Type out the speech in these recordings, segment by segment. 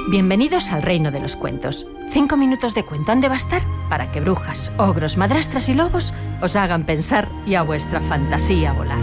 Bienvenidos al reino de los cuentos. 5 minutos de cuento han de bastar para que brujas, ogros, madrastras y lobos os hagan pensar y a vuestra fantasía volar.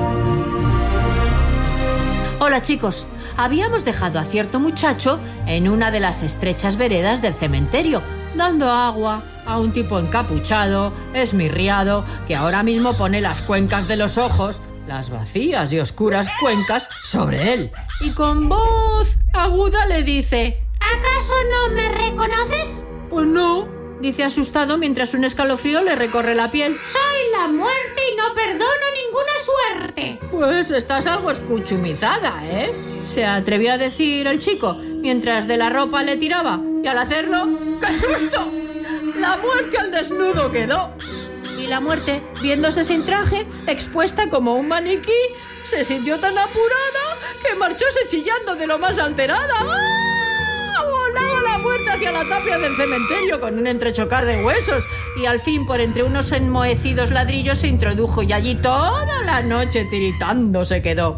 Hola chicos, habíamos dejado a cierto muchacho en una de las estrechas veredas del cementerio, dando agua a un tipo encapuchado, esmirriado, que ahora mismo pone las cuencas de los ojos, las vacías y oscuras cuencas, sobre él. Y con voz aguda le dice: ¿acaso no me reconoces? Pues no, dice asustado mientras un escalofrío le recorre la piel. Soy la muerte y no perdono ninguna suerte. Pues estás algo escuchumizada, ¿eh? Se atrevió a decir el chico mientras de la ropa le tiraba, y al hacerlo, ¡qué susto! La muerte al desnudo quedó. Y la muerte, viéndose sin traje, expuesta como un maniquí, se sintió tan apurada que marchóse chillando de lo más alterada. ¡Ah! Volaba la muerte hacia la tapia del cementerio con un entrechocar de huesos y al fin por entre unos enmohecidos ladrillos se introdujo y allí toda la noche tiritando se quedó.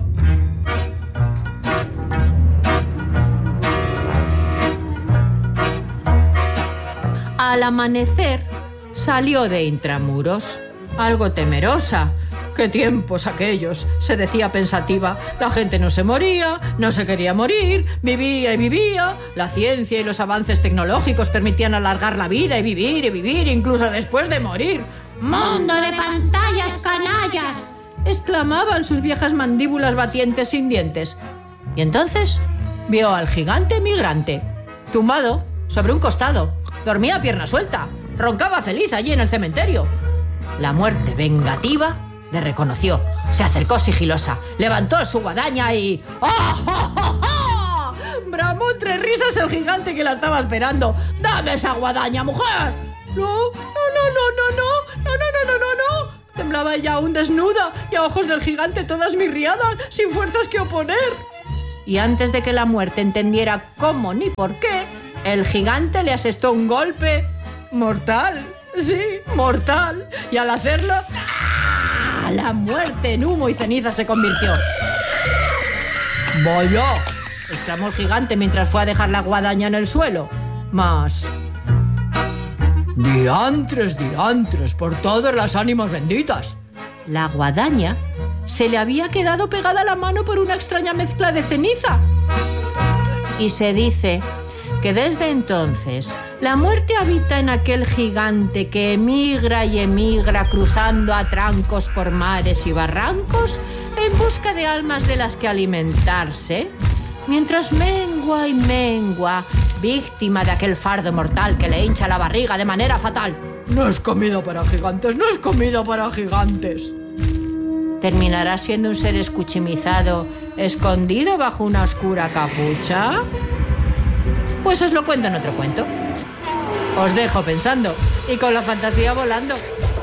Al amanecer salió de intramuros, algo temerosa. ¡Qué tiempos aquellos!, se decía pensativa. La gente no se moría, no se quería morir, vivía y vivía. La ciencia y los avances tecnológicos permitían alargar la vida y vivir incluso después de morir. ¡Mundo de pantallas, canallas!, exclamaban sus viejas mandíbulas batientes sin dientes. Y entonces vio al gigante migrante, tumbado sobre un costado. Dormía a pierna suelta, roncaba feliz allí en el cementerio. La muerte vengativa le reconoció, se acercó sigilosa, levantó su guadaña y... ¡oh, oh, oh, oh! Bramó entre risas el gigante que la estaba esperando. ¡Dame esa guadaña, mujer! No. Temblaba ella aún desnuda y a ojos del gigante toda esmirriada, sin fuerzas que oponer. Y antes de que la muerte entendiera cómo ni por qué, el gigante le asestó un golpe mortal. Sí, mortal. Y al hacerlo, ¡ah!, la muerte en humo y ceniza se convirtió. ¡Vaya!, exclamó el gigante mientras fue a dejar la guadaña en el suelo. Mas... ¡diantres, por todas las ánimas benditas! La guadaña se le había quedado pegada a la mano por una extraña mezcla de ceniza. Y se dice que desde entonces la muerte habita en aquel gigante que emigra y emigra cruzando a trancos por mares y barrancos en busca de almas de las que alimentarse, mientras mengua y mengua, víctima de aquel fardo mortal que le hincha la barriga de manera fatal. No es comida para gigantes, no es comida para gigantes. ¿Terminará siendo un ser escuchimizado, escondido bajo una oscura capucha? Pues os lo cuento en otro cuento. Os dejo pensando y con la fantasía volando.